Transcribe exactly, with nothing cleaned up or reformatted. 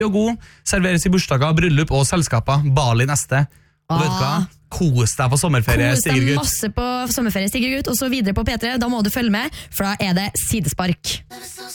og god, serveres i bursdager, bryllup og selskaper. Bali neste. Og vet du hva? Kos deg på sommerferie, Kos deg Stigergutt. masse på sommerferie, Stigergutt, og så videre på P tre. Da må du følge med, for da er det sidespark.